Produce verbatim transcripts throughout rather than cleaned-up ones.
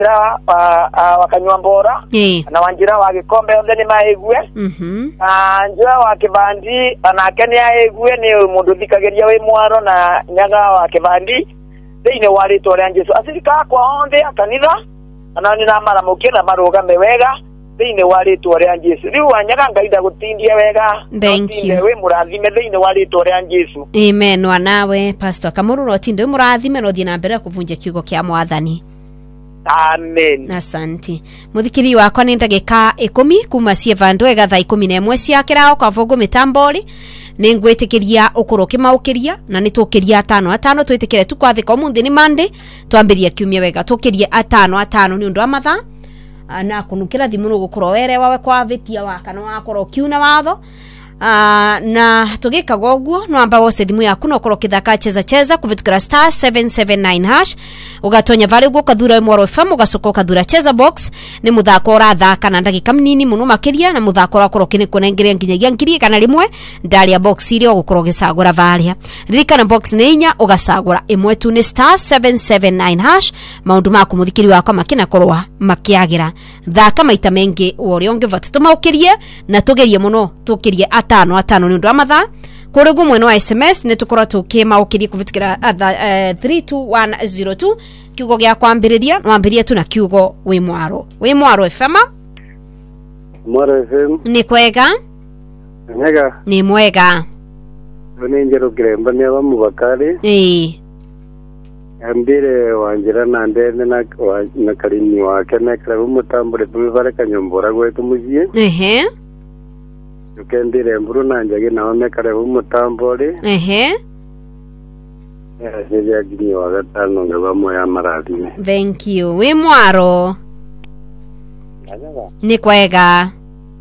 wa wakanywa mbora na wanjira wa gikombe onde ni maegue mhm na njira wa kibandi anake ni aegue ni mundu thikageria we mwaro na nyaga wa kibandi thine wari tore Jesu asirika kwa onde akanitha ana ni na mara mukina marugame wega thine wari tore Jesu riu wanyaga ngaida gutindia wega thank you we murathime thine wari tore Jesu amen wanawe pastor Kamuru tinde murathime no thina mbere kuvunja kiugo kia mwathani. Amen. Asante. Muthikiri wakwa ni ndagika ikumi kuma cie vandu ega thaa ikumi na imwe cia kirao kwa vogo mitambori ni ngwitikiria ukuruki maukiria na ni tukiria atano atano twitikire tukwathika umuthi ni Monday twambiria kiumia wega tukiria atano atano ni undu wa matha na kunukira thimu no gukorwo were wawe kwa vitia wakana wakorwo kiuna watho. Uh, na tugika goguo no amba wose thimu yaku no korwo kithaka cheza cheza kuvitukira star seven seven nine hash ugatonya vale guo kathura Mwaro F M ugacoka kathura cheza box ni muthako rathaka na ndagika mnini muno makiria na muthako rakorwo kini kunengeria nginyagia ngiri kana rimwe ndari ya box ile ugukorwo gicagura valia rika na box ni inya ugacagura imwe tu ni star seven seven nine hash maundu maku muthikiri wakwa makina korwa makiagira thaka maita mengi uri ongivata tumaukirie na tugerie muno tukirie atano atano ni undu wa matha kuri gu mweno wa S M S ne tukora tukima ukiri kuvitikira three two one zero two kiugo gya kwambiriria nwambiria tu na kiugo we Mwaro we Mwaro F M Mwaro F M ni kwega mwega ni mwega ni njero kiremba ni aba mubakari eh ambire wanjira na ndene na na kalini wake na karabu mutambure tumivare kanyombora gwetu mujie ehe ukendire mburu na njage na me karabu mutambore ehe eh nje gini wa gatano ngaba moya maradi thank you we Mwaro ni kwega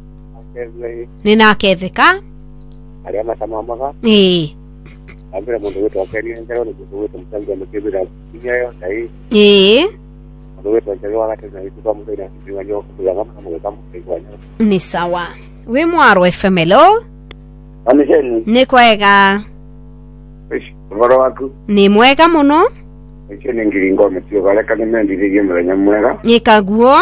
ni naketheka ari amasama maga eh ambire mundu wetu akeri njero ni mundu wetu msanga mkibira kinyayo dai eh mundu wetu njero wakati na hizo kama ndio ndio kuja kama kama kama kwa ni sawa we Mwaro F M hello Amisheni ni kwega ish ngoro wako ni mwega muno ichi ni ngiringo metio kale kana mendirie mrenya mwega ni kaguo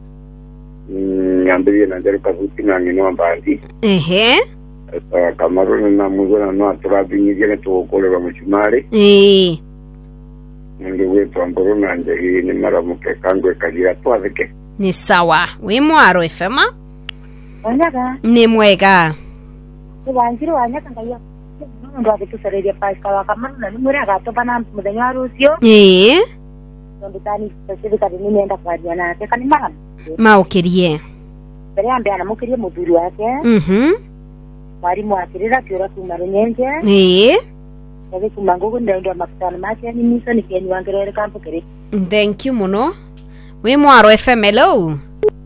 nyambirie na njero kavuti na ngino mbandi ehe esa Kamaru na mugona no aturabinyirie ne tukolewa muchimari eh ndio wetu amboro na njeri ni maramuke kangwe kagira twathike ni sawa we Mwaro F M Wanyaga ni mwega wanjiro wanyaga ngaya ndo abetusereria paska wa Kamaru na nimure agatoba na muthenya rucio eh ndo tani specifically ni nenda kwa jana yake kana mara maukirie bere ambe ana mukirie muthuri wake mhm mwarimu akirira kiora kuma runyenje eh ebe kuma ngugu ndo makutano make ni miso ni keni wangerere kampo kere thank you muno we Mwaro F M hello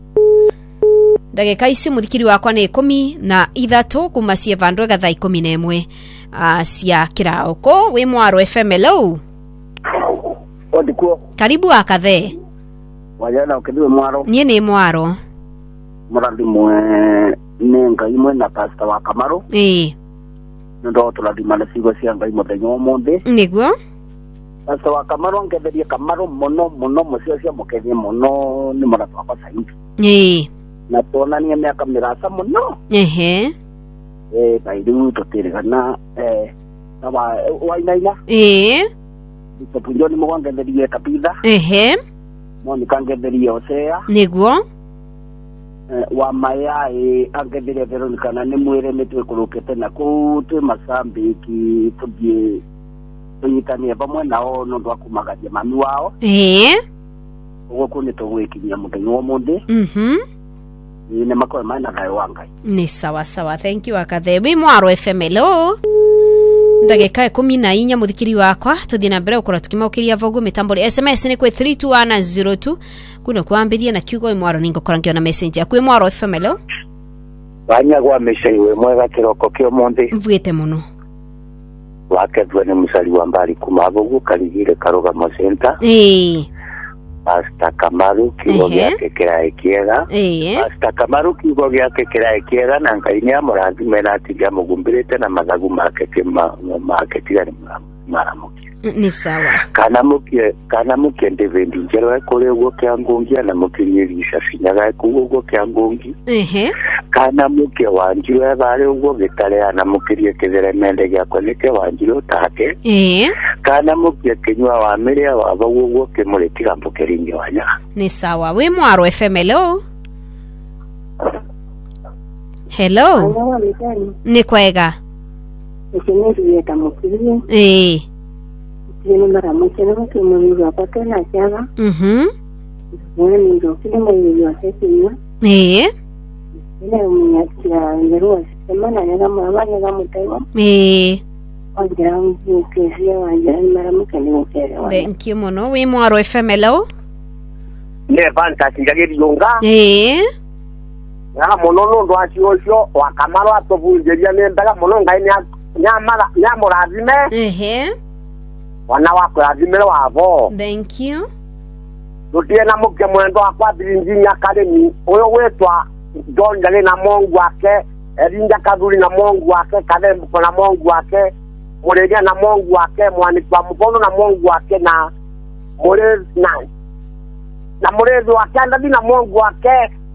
ndagika ici muthikiri wakwa ni ikumi na ithatu kuma cie vandu ega thaa ikumi na imwe uh, cia kiraoko we Mwaro F M hello odikuo karibu akathe wajana ukidiwe Mwaro nie ni Mwaro muradi mwe nenga imwe na pastor wa Kamaru eh ndo tuladi mana sigo cia ngai muthenya omonde niguo pastor wa Kamaru ngetherie Kamaru muno muno mucio cia mukethie muno ni muradi wa saidi eh na tuonania miaka mirasa muno ehe eh baidu tutirigana eh taba wainaina eh tupunjoni mwangetherie kapitha ehe moni kangetherie Osea niguo wa maya e angetherie Veronica na ni mwire mitwe kurukete na ku twi masambiki tuthie tunyitanie vamwe nao no ndo akumagaje mami wao eh ugo kuni tugwikinya muthenya wa mundi mhm ni makoe maina gae wangai ni sawa sawa thank you akathe we Mwaro F M hello ndagika ikumi na inya muthikiri wakwa tuthie na mbere ukora tukimaukiria vogu mitambori S M S ni kwe three two one zero two kuna kuambiria na kiugo Mwaro ningo korangio na message akwe Mwaro F M hello banyagwa meshaiwe mwega kiroko kio monde mvuite muno wakethwe ni musali wa mbali kumavugu kaligire karoga mo center eh Pastor Kamaru kiugo gyake kirae kiega eh Pastor Kamaru kiugo gyake kirae kiega na ngai ni amurathi mena atiga mugumbirite na mathagu make kima make tigani maramuki Ni sawa. Kana muke kana muke David njero kore ugo kyangongi na mukinyirisa sinyaga kugo kyangongi. Ehe. Kana muke wanjiro bare ugo gitare na mukirie kizere mende gya koneke wanjiro take. Eh. Kana muke kinywa wa miria wa ugo kemuretiga mukeringe wanya. Ni sawa. We Mwaro F M hello. Hello. Ni kwega. Ekeneri yeta mukirie. Eh. Tiene mara muke no ke muri wa patena chava. Mhm. Bueno, ndo kile mwe yo sesinya. Eh. Ile mnyatia nderua semana nyaga mama nyaga mutaiwa. Eh. Ondera muke sia wanja mara muke ni mukere. Thank you mono. We Mwaro F M hello. Ne fantastic ngageri yonga. Eh. Ya monono ndo achiosho wakamaro atobunjeria nembaga mono ngai nya nyamara nyamurazime. Ehe. Wana wako lazimira wavo. Thank you. Tutie na muke mwendo akwa biringinya academy oyo wetwa John Jale na Mungu wake erinja kaduri na Mungu wake kadembo na Mungu wake muredia na Mungu wake mwani kwa mkono na Mungu wake na murezi na na murezi wake ndani na Mungu wake